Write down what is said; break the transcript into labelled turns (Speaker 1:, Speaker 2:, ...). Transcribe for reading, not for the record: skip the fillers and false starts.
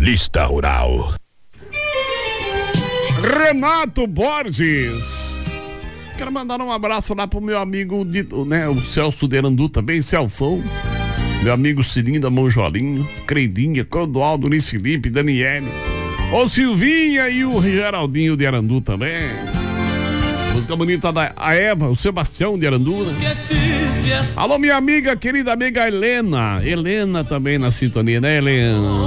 Speaker 1: Lista Rural.
Speaker 2: Renato Borges. Quero mandar um abraço lá pro meu amigo, né, o Celso de Arandu também, Celfão. Meu amigo Cirinda Monjolinho, Creidinha, Clodoaldo, Luiz Felipe, Daniele, o Silvinha e o Geraldinho de Arandu também. Música bonita da Eva, o Sebastião de Arandu, né? Alô, minha amiga, querida amiga Helena. Helena também na sintonia, né, Helena?